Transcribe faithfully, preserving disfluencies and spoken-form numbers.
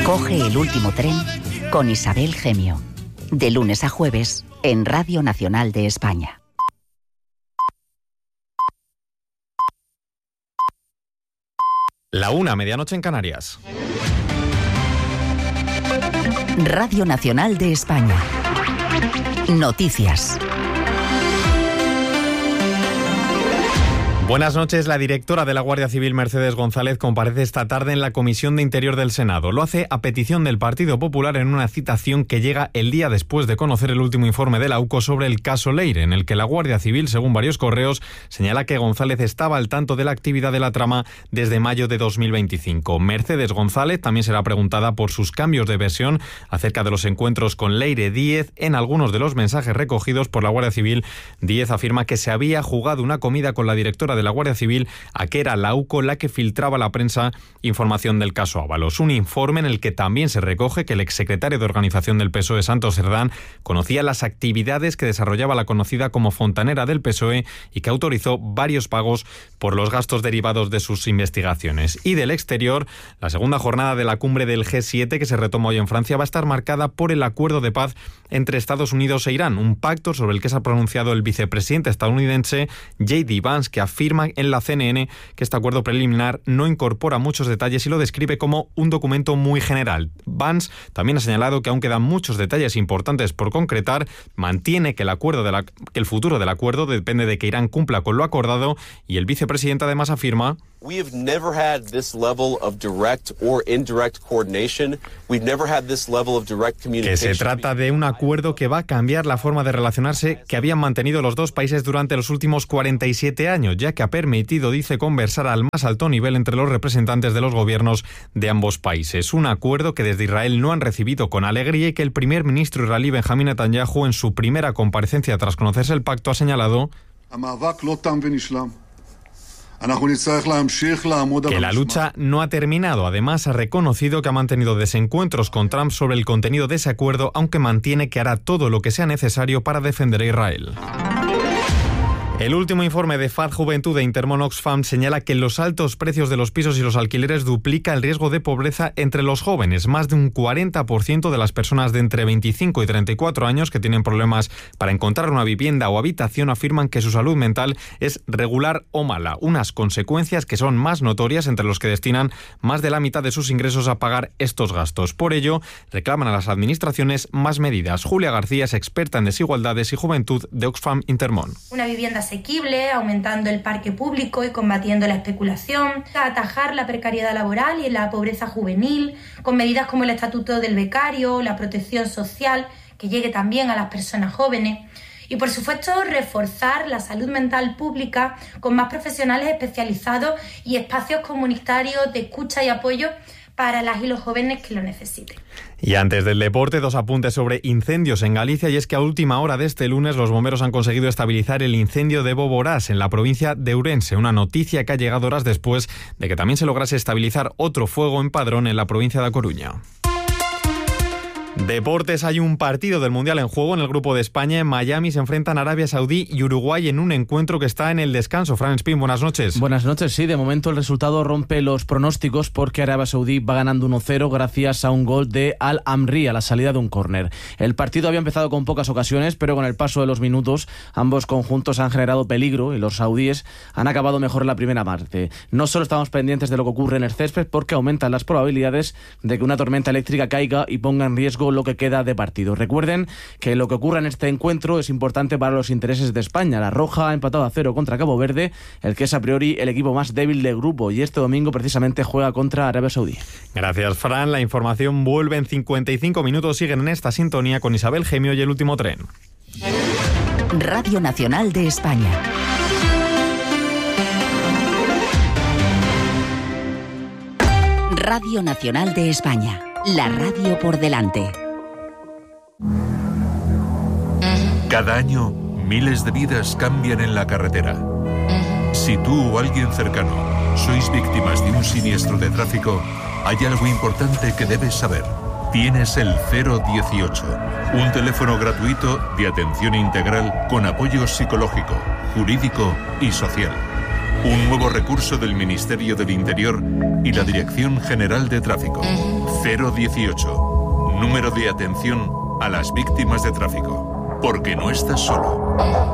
Coge el último tren con Isabel Gemio. De lunes a jueves en Radio Nacional de España. La una, medianoche en Canarias. Radio Nacional de España. Noticias. Buenas noches. La directora de la Guardia Civil, Mercedes González, comparece esta tarde en la Comisión de Interior del Senado. Lo hace a petición del Partido Popular en una citación que llega el día después de conocer el último informe de la U C O sobre el caso Leire, en el que la Guardia Civil, según varios correos, señala que González estaba al tanto de la actividad de la trama desde mayo de dos mil veinticinco. Mercedes González también será preguntada por sus cambios de versión acerca de los encuentros con Leire Díez. En algunos de los mensajes recogidos por la Guardia Civil, Díez afirma que se había jugado una comida con la directora de la Guardia Civil a que era la U C O la que filtraba a la prensa información del caso Ábalos. Un informe en el que también se recoge que el exsecretario de Organización del P S O E, Santos Cerdán, conocía las actividades que desarrollaba la conocida como fontanera del P S O E y que autorizó varios pagos por los gastos derivados de sus investigaciones. Y del exterior, la segunda jornada de la cumbre del G siete, que se retoma hoy en Francia, va a estar marcada por el acuerdo de paz entre Estados Unidos e Irán, un pacto sobre el que se ha pronunciado el vicepresidente estadounidense J D Vance, que afirma en la C N N que este acuerdo preliminar no incorpora muchos detalles y lo describe como un documento muy general. Vance también ha señalado que aún quedan muchos detalles importantes por concretar, mantiene que el acuerdo de la, que el futuro del acuerdo depende de que Irán cumpla con lo acordado, y el vicepresidente además afirma: We have never had this level of direct or indirect coordination. We've never had this level of direct communication. Que se trata de un acuerdo que va a cambiar la forma de relacionarse que habían mantenido los dos países durante los últimos cuarenta y siete años, ya que ha permitido, dice, conversar al más alto nivel entre los representantes de los gobiernos de ambos países. Un acuerdo que desde Israel no han recibido con alegría y que el primer ministro israelí Benjamín Netanyahu, en su primera comparecencia tras conocerse el pacto, ha señalado que la lucha no ha terminado. Además, ha reconocido que ha mantenido desencuentros con Trump sobre el contenido de ese acuerdo, aunque mantiene que hará todo lo que sea necesario para defender a Israel. El último informe de F A D Juventud de Intermón Oxfam señala que los altos precios de los pisos y los alquileres duplica el riesgo de pobreza entre los jóvenes. Más de un cuarenta por ciento de las personas de entre veinticinco y treinta y cuatro años que tienen problemas para encontrar una vivienda o habitación afirman que su salud mental es regular o mala, unas consecuencias que son más notorias entre los que destinan más de la mitad de sus ingresos a pagar estos gastos. Por ello, reclaman a las administraciones más medidas. Julia García es experta en desigualdades y juventud de Oxfam Intermón. Una vivienda asequible, aumentando el parque público y combatiendo la especulación, atajar la precariedad laboral y la pobreza juvenil, con medidas como el estatuto del becario, la protección social, que llegue también a las personas jóvenes. Y, por supuesto, reforzar la salud mental pública con más profesionales especializados y espacios comunitarios de escucha y apoyo para las y los jóvenes que lo necesiten. Y antes del deporte, dos apuntes sobre incendios en Galicia, y es que a última hora de este lunes los bomberos han conseguido estabilizar el incendio de Boborás en la provincia de Ourense, una noticia que ha llegado horas después de que también se lograse estabilizar otro fuego en Padrón en la provincia de A Coruña. Deportes, hay un partido del Mundial en juego en el grupo de España. En Miami se enfrentan Arabia Saudí y Uruguay en un encuentro que está en el descanso. Fran Espín, buenas noches. Buenas noches, sí, de momento el resultado rompe los pronósticos porque Arabia Saudí va ganando uno cero gracias a un gol de Al-Amri a la salida de un córner. El partido había empezado con pocas ocasiones, pero con el paso de los minutos ambos conjuntos han generado peligro y los saudíes han acabado mejor en la primera parte. No solo estamos pendientes de lo que ocurre en el césped porque aumentan las probabilidades de que una tormenta eléctrica caiga y ponga en riesgo lo que queda de partido. Recuerden que lo que ocurra en este encuentro es importante para los intereses de España. La Roja ha empatado a cero contra Cabo Verde, el que es a priori el equipo más débil del grupo, y este domingo precisamente juega contra Arabia Saudí. Gracias, Fran. La información vuelve en cincuenta y cinco minutos. Siguen en esta sintonía con Isabel Gemio y El Último Tren. Radio Nacional de España. Radio Nacional de España. La radio por delante. Cada año, miles de vidas cambian en la carretera. Si tú o alguien cercano sois víctimas de un siniestro de tráfico, hay algo importante que debes saber. Tienes el cero dieciocho, un teléfono gratuito de atención integral con apoyo psicológico, jurídico y social. Un nuevo recurso del Ministerio del Interior y la Dirección General de Tráfico. cero dieciocho. Número de atención a las víctimas de tráfico. Porque no estás solo.